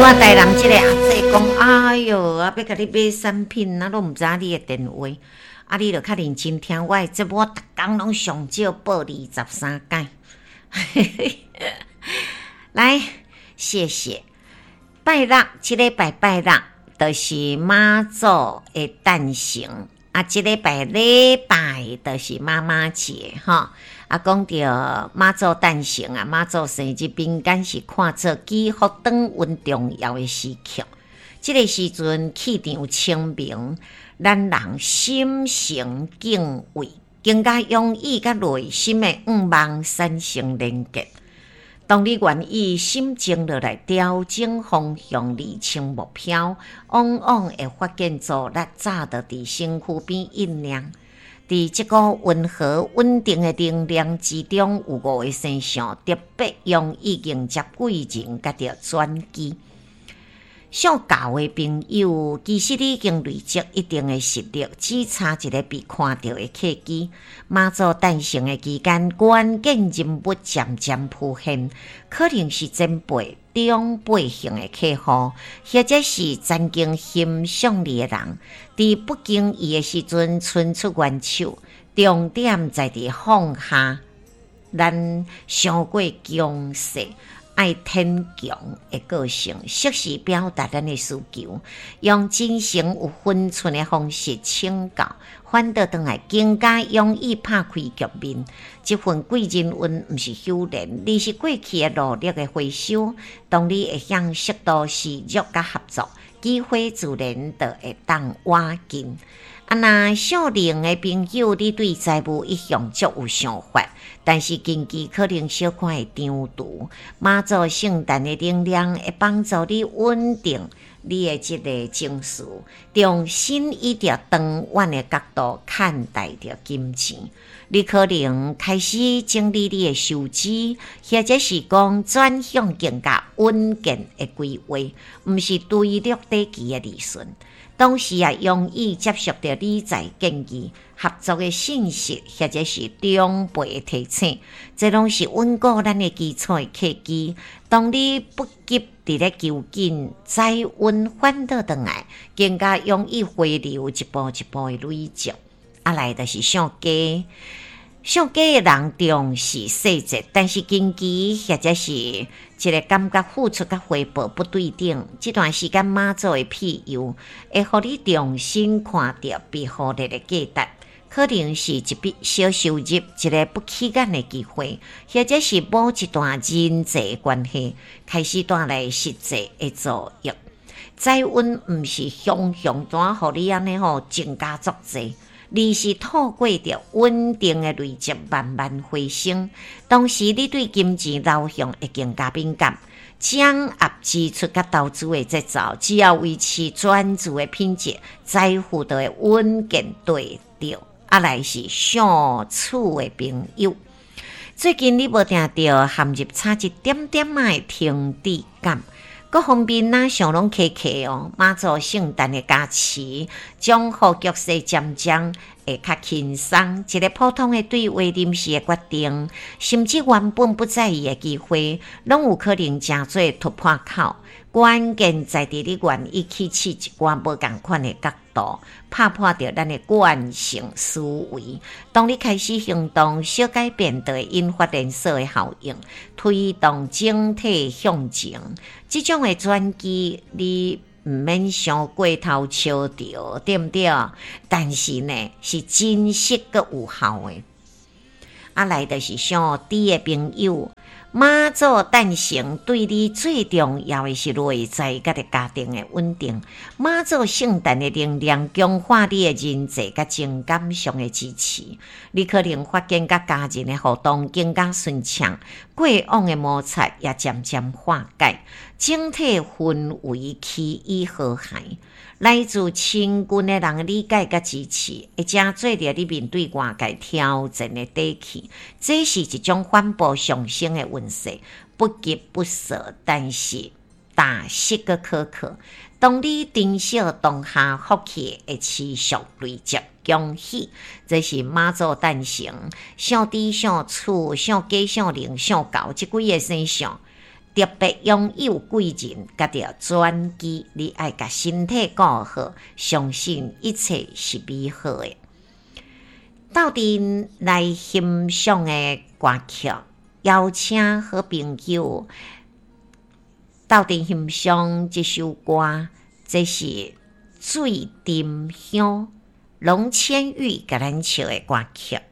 大人即个阿姐讲，哎哟，啊要甲你买产品，啊，都毋知影你的电话，啊，你著较认真听我的节目，逐工拢上少报23改。来，谢谢。拜六，即礼拜拜六，就是妈祖的诞生，啊，即礼拜就是妈妈节，吼。啊，讲到妈祖诞生啊，妈祖生日，民间是看作祈福长运重要的时刻。这个时阵气场清明，咱人心生敬畏，更加容易甲内心的愿望产生连结。当你愿意心静落来调整方向、理清目标，往往会发现做力早就伫身躯边酝酿。伫这个温和稳定的能量之中，有5个生肖特别容易迎接贵人甲着转机。上教的朋友，其实你已经累积一定的实力，只差一个被看到的契机。妈祖诞生的期间，关键人物渐渐浮现，可能是前辈、长辈型的客户，或者是曾经欣赏你的人，伫不经意的时阵伸出援手，重点在伫放下咱伤过强势。爱天强的个性，适时表达咱的需求，用真诚有分寸的方式请教，反倒转来更加容易拍开局面。这份贵人运不是偶然，而是过去的努力的回收。当你会向适度示弱甲合作，机会自然就会当挖紧。那少年的朋友，你对财务一向足有想法，但是近期可能小可会张毒。妈祖圣诞的能量会帮助你稳定你的这个情绪，从新一条长远的角度看待着金钱。你可能开始整理你的收支，或者是讲转向更加稳健的规划，不是对落地期的利顺。同时也容易接受到理财建议、合作的信息，或者是长辈的提醒，这拢是稳固咱的基础的契机。当你不急伫咧求紧，财运反倒转来，更加容易回流，一步一步的累积。来就是上家。上家的人重视细节，但是经济或者是一个感觉付出甲回报不对等。这段时间妈祖的庇佑，会互你重新看到背后的价值，可能是一笔小收入，一个不起眼的机会，或者是某一段人际关系开始带来实际的作用。财运毋是雄单，互你安尼增加作济。而是透过着稳定的累积，慢慢回升。同时，你对金钱流向会更加敏感，掌握支出甲投资的节奏，只要维持专注的品质，财富就会稳健对着。来是相处的朋友，最近你无定着陷入差一点点的停滞感。各方面上拢客哦，妈祖圣诞的加持，将好局势渐渐会较轻松。一个普通的对话、临时的决定，甚至原本不在意的机会，拢有可能成做突破口。关键在伫你愿意去试一寡无同款的角度，拍破掉咱的惯性思维。当你开始行动，小改变就会引发连锁的效应，推动整体向前。这种的转机，你唔免想过头笑着，对不对？但是呢，是真实个有效的。来就是上低的朋友。妈祖诞生对你最重要的是内在甲家庭的稳定。妈祖圣诞的能量强化你的人际甲情感上的支持，你可能发现甲家人的互动更加顺畅，过往的摩擦也渐渐化解，整体氛围起于和谐。来自亲近的人理解甲支持，会正做着你面对外界挑战的底气。这是一种缓步上升的运势，不急不舍，但是大势个可靠。当你珍惜当下福气，会持续累积。恭喜！这是妈祖诞生，上猪、上厝、上鸡、上灵、上狗这几个生肖。 特别拥有贵人，甲着转机，你爱甲身体顾好，相信一切是美好的。斗阵来欣赏的歌曲，邀请好朋友斗阵欣赏这首歌，这是《醉沉香》，龙千玉甲咱唱的歌曲。